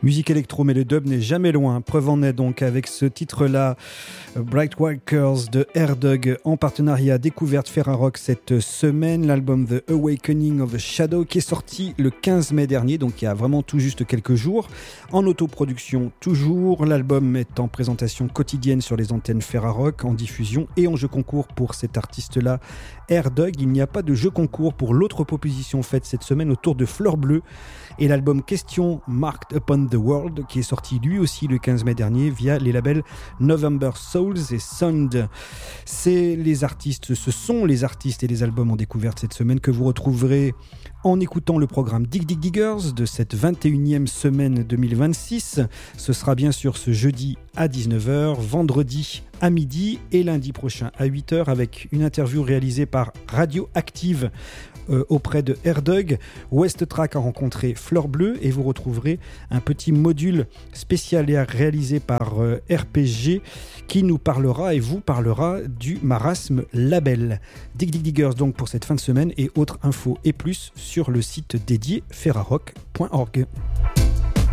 Musique électro, mais le dub n'est jamais loin. Preuve en est donc avec ce titre-là, Bright White Curls de Airdug en partenariat découverte Ferrarock cette semaine. L'album The Awakening of the Shadow qui est sorti le 15 mai dernier, donc il y a vraiment tout juste quelques jours. En autoproduction toujours, l'album est en présentation quotidienne sur les antennes Ferrarock, en diffusion et en jeu concours pour cet artiste-là, Airdug. Il n'y a pas de jeu concours pour l'autre proposition faite cette semaine autour de Fleur Bleue et l'album Question Marked Upon the World qui est sorti lui aussi le 15 mai dernier via les labels November Souls et Sound. Ce sont les artistes et les albums en découverte cette semaine que vous retrouverez en écoutant le programme Dig Dig Diggers de cette 21e semaine 2026. Ce sera bien sûr ce jeudi à 19h, vendredi à midi et lundi prochain à 8h avec une interview réalisée par Radioactive auprès de Airdug. West Track a rencontré Fleur Bleue et vous retrouverez un petit module spécial et réalisé par RPG qui nous parlera et vous parlera du Marasme Label. Dig Dig Diggers donc pour cette fin de semaine et autres infos et plus sur le site dédié ferrarock.org.